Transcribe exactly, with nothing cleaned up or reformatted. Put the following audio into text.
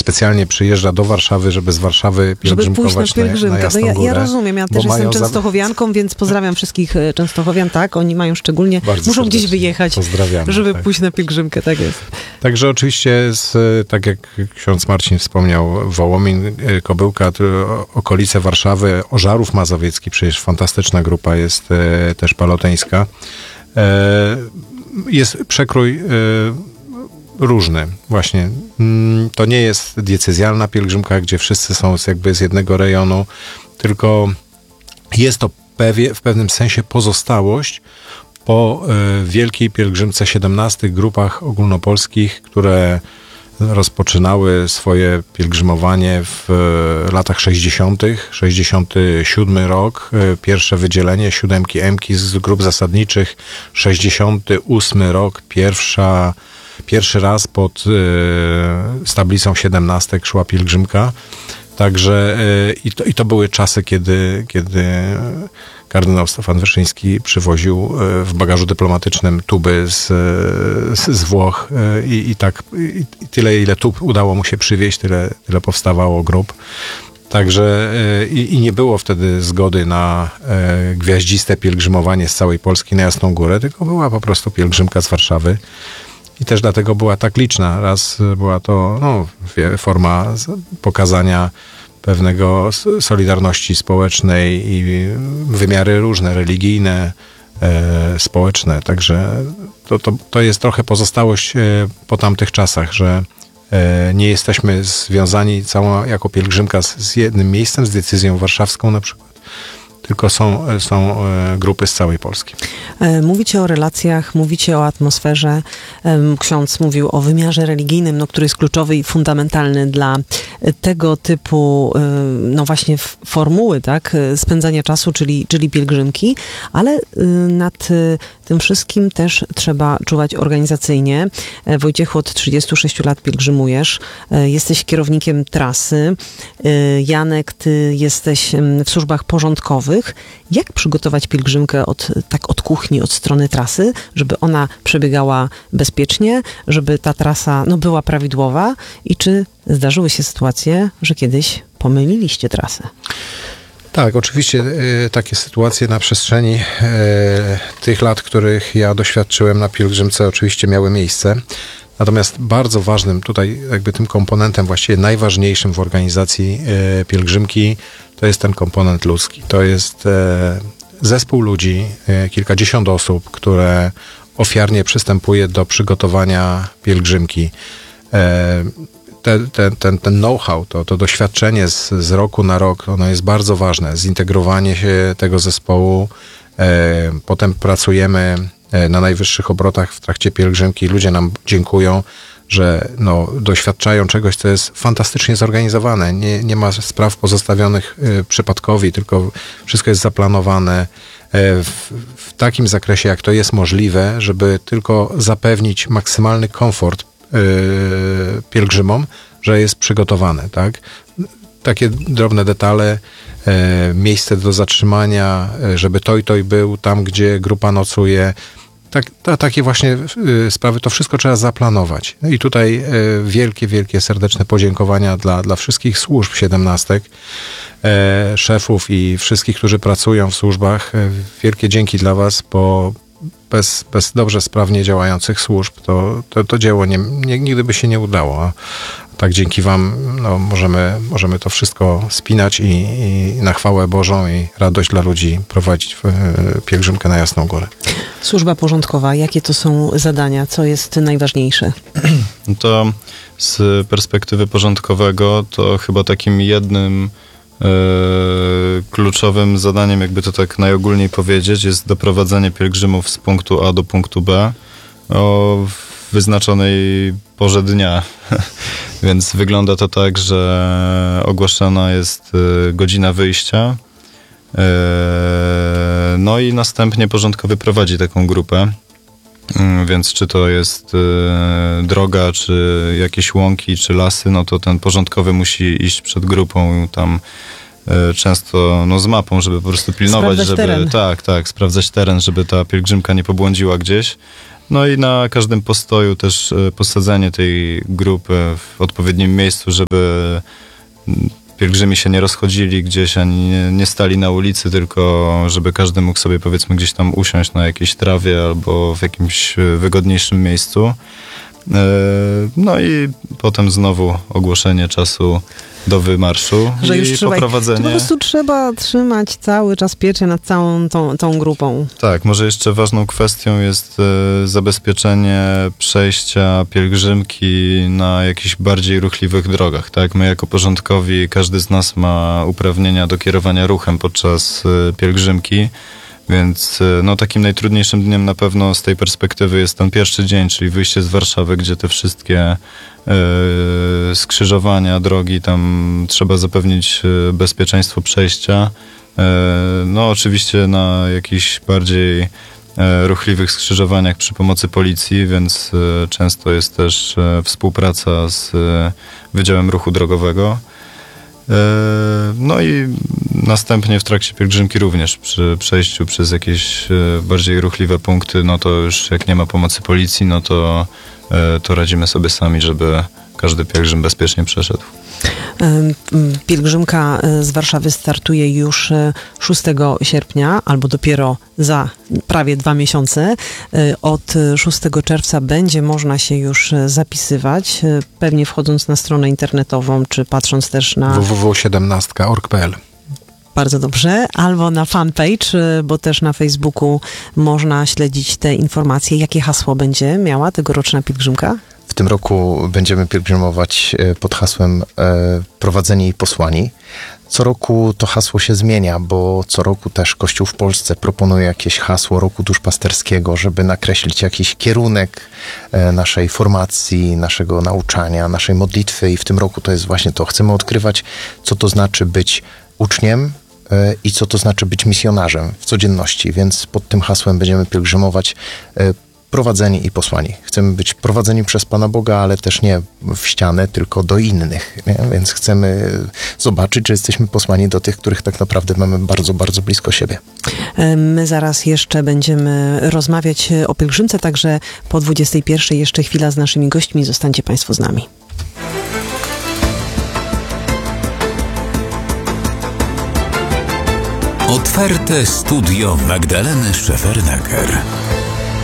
specjalnie przyjeżdża do Warszawy, żeby z Warszawy pielgrzymkować żeby pójść na pielgrzymkę. na, na Jasną no ja, Górę. Ja rozumiem, ja też jestem częstochowianką, za... więc pozdrawiam wszystkich częstochowian, tak, oni mają szczególnie, Bardzo muszą gdzieś wyjechać, żeby tak. pójść na pielgrzymkę, tak jest. Także oczywiście, z, tak jak ksiądz Marcin wspomniał, Wołomin, Kobyłka, okolice Warszawy, Ożarów Mazowiecki, przecież fantastyczna grupa jest e, też paloteńska. E, jest przekrój e, różny właśnie. To nie jest diecezjalna pielgrzymka, gdzie wszyscy są jakby z jednego rejonu, tylko jest to pewie, w pewnym sensie pozostałość po y, wielkiej pielgrzymce siedemnastych grupach ogólnopolskich, które rozpoczynały swoje pielgrzymowanie w y, latach sześćdziesiątych. sześćdziesiąty siódmy rok, y, pierwsze wydzielenie siódemki Emki z grup zasadniczych. sześćdziesiąty ósmy rok, pierwsza, pierwszy raz pod y, z tablicą siedemnastek szła pielgrzymka. Także y, i, to, i to były czasy, kiedy, kiedy kardynał Stefan Wyszyński przywoził w bagażu dyplomatycznym tuby z, z, z Włoch i, i tak i, i tyle, ile tub udało mu się przywieźć, tyle, tyle powstawało grup. Także i, i nie było wtedy zgody na e, gwiaździste pielgrzymowanie z całej Polski na Jasną Górę, tylko była po prostu pielgrzymka z Warszawy. I też dlatego była tak liczna. Raz była to no, forma pokazania pewnego solidarności społecznej i wymiary różne, religijne, e, społeczne. Także to, to, to jest trochę pozostałość e, po tamtych czasach, że e, nie jesteśmy związani całą jako pielgrzymka z, z jednym miejscem, z decyzją warszawską na przykład, tylko są, są grupy z całej Polski. Mówicie o relacjach, mówicie o atmosferze. Ksiądz mówił o wymiarze religijnym, no, który jest kluczowy i fundamentalny dla tego typu, no właśnie formuły, tak, spędzania czasu, czyli, czyli pielgrzymki, ale nad tym wszystkim też trzeba czuwać organizacyjnie. Wojciechu, od trzydziestu sześciu lat pielgrzymujesz, jesteś kierownikiem trasy. Janek, ty jesteś w służbach porządkowych. Jak przygotować pielgrzymkę od, tak od kuchni, od strony trasy, żeby ona przebiegała bezpiecznie, żeby ta trasa no, była prawidłowa i czy zdarzyły się sytuacje, że kiedyś pomyliliście trasę? Tak, oczywiście y, takie sytuacje na przestrzeni y, tych lat, których ja doświadczyłem na pielgrzymce, oczywiście miały miejsce. Natomiast bardzo ważnym tutaj jakby tym komponentem, właściwie najważniejszym w organizacji y, pielgrzymki, to jest ten komponent ludzki. To jest y, zespół ludzi, y, kilkadziesiąt osób, które ofiarnie przystępuje do przygotowania pielgrzymki. Te, te, ten, ten know-how, to, to doświadczenie z, z roku na rok, ono jest bardzo ważne. Zintegrowanie się tego zespołu. E, potem pracujemy na najwyższych obrotach w trakcie pielgrzymki. Ludzie nam dziękują, że no, doświadczają czegoś, co jest fantastycznie zorganizowane. Nie, nie ma spraw pozostawionych y, przypadkowi, tylko wszystko jest zaplanowane y, w, w takim zakresie, jak to jest możliwe, żeby tylko zapewnić maksymalny komfort y, pielgrzymom, że jest przygotowane, tak? Takie drobne detale, y, miejsce do zatrzymania, y, żeby to i to i był tam, gdzie grupa nocuje. Tak, to, takie właśnie y, sprawy, to wszystko trzeba zaplanować. No i tutaj y, wielkie, wielkie serdeczne podziękowania dla, dla wszystkich służb siedemnastek, y, szefów i wszystkich, którzy pracują w służbach. Y, wielkie dzięki dla was, bo bez, bez dobrze, sprawnie działających służb to, to, to dzieło nie, nie, nigdy by się nie udało. A tak dzięki wam no, możemy, możemy to wszystko spinać i, i na chwałę Bożą i radość dla ludzi prowadzić w, y, pielgrzymkę na Jasną Górę. Służba porządkowa, jakie to są zadania? Co jest najważniejsze? To z perspektywy porządkowego to chyba takim jednym e, kluczowym zadaniem, jakby to tak najogólniej powiedzieć, jest doprowadzenie pielgrzymów z punktu A do punktu B o wyznaczonej porze dnia. Więc wygląda to tak, że ogłaszana jest godzina wyjścia. No i następnie porządkowy prowadzi taką grupę, więc czy to jest droga, czy jakieś łąki, czy lasy, no to ten porządkowy musi iść przed grupą tam często no, z mapą, żeby po prostu pilnować, sprawdzać żeby teren. tak, tak, sprawdzać teren, żeby ta pielgrzymka nie pobłądziła gdzieś. No i na każdym postoju też e, posadzenie tej grupy w odpowiednim miejscu, żeby pielgrzymi się nie rozchodzili gdzieś, ani nie, nie stali na ulicy, tylko żeby każdy mógł sobie, powiedzmy, gdzieś tam usiąść na jakiejś trawie albo w jakimś wygodniejszym miejscu. No i potem znowu ogłoszenie czasu do wymarszu że i już trzeba, poprowadzenie. po prostu trzeba trzymać cały czas pieczę nad całą tą, tą grupą. Tak, może jeszcze ważną kwestią jest e, zabezpieczenie przejścia pielgrzymki na jakichś bardziej ruchliwych drogach. Tak, my jako porządkowi, każdy z nas ma uprawnienia do kierowania ruchem podczas e, pielgrzymki. Więc no, takim najtrudniejszym dniem na pewno z tej perspektywy jest ten pierwszy dzień, czyli wyjście z Warszawy, gdzie te wszystkie e, skrzyżowania, drogi, tam trzeba zapewnić bezpieczeństwo przejścia. E, no oczywiście na jakichś bardziej e, ruchliwych skrzyżowaniach przy pomocy policji, więc e, często jest też e, współpraca z e, Wydziałem Ruchu Drogowego. No i następnie w trakcie pielgrzymki również przy przejściu przez jakieś bardziej ruchliwe punkty, no to już jak nie ma pomocy policji, no to, to radzimy sobie sami, żeby każdy pielgrzym bezpiecznie przeszedł. Pielgrzymka z Warszawy startuje już szóstego sierpnia, albo dopiero za prawie dwa miesiące. Od szóstego czerwca będzie można się już zapisywać, pewnie wchodząc na stronę internetową, czy patrząc też na w w w kropka siedemnaście kropka org kropka p l. Bardzo dobrze, albo na fanpage, bo też na Facebooku można śledzić te informacje. Jakie hasło będzie miała tegoroczna pielgrzymka? W tym roku będziemy pielgrzymować pod hasłem Prowadzeni i posłani. Co roku to hasło się zmienia, bo co roku też Kościół w Polsce proponuje jakieś hasło roku duszpasterskiego, żeby nakreślić jakiś kierunek naszej formacji, naszego nauczania, naszej modlitwy i w tym roku to jest właśnie to. Chcemy odkrywać, co to znaczy być uczniem i co to znaczy być misjonarzem w codzienności, więc pod tym hasłem będziemy pielgrzymować prowadzeni i posłani. Chcemy być prowadzeni przez Pana Boga, ale też nie w ścianę, tylko do innych. Nie? Więc chcemy zobaczyć, czy jesteśmy posłani do tych, których tak naprawdę mamy bardzo, bardzo blisko siebie. My zaraz jeszcze będziemy rozmawiać o pielgrzymce, także po dwudziestej pierwszej jeszcze chwila z naszymi gośćmi. Zostańcie Państwo z nami. Otwarte studio Magdaleny Szefernaker.